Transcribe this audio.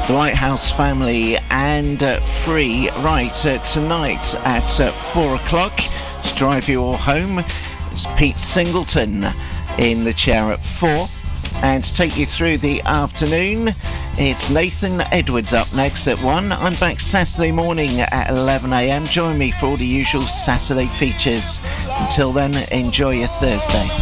the Lighthouse Family and Free. Right, tonight at 4 o'clock to drive you all home, it's Pete Singleton in the chair at 4. And to take you through the afternoon, it's Nathan Edwards up next at 1. I'm back Saturday morning at 11 a.m. Join me for all the usual Saturday features. Until then, enjoy your Thursday.